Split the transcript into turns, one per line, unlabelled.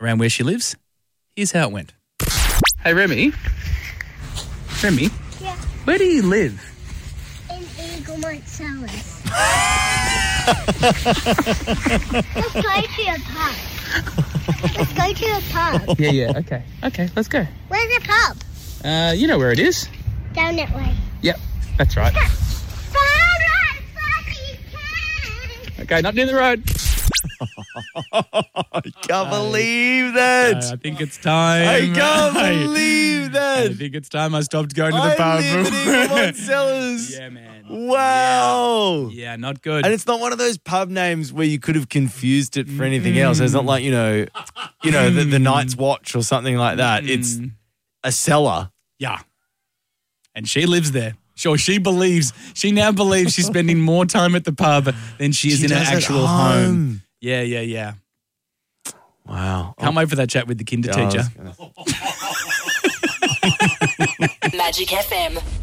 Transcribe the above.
around where she lives. Here's how it went. Hey, Remy. Remy,
Yeah.
where do you live?
In Eaglemont Cellars. Let's go to a pub. Let's go to a pub.
Yeah. Okay, let's go.
Where's the pub?
You know where it is.
Down that way.
Yep, that's right.
Can.
Okay, not near the road.
I can't believe that.
I think it's time.
I can't believe that.
I think it's time I stopped going to the
I
pub.
live in Eaglemont Cellars.
Yeah, man.
Wow.
Yeah, not good.
And it's not one of those pub names where you could have confused it for anything else. It's not like, the Night's Watch or something like that. It's a cellar.
Yeah. And she lives there. Sure, she now believes she's spending more time at the pub than she is in her
does at
actual home. Yeah.
Wow.
Can't wait for that chat with the kinder teacher.
Magic FM.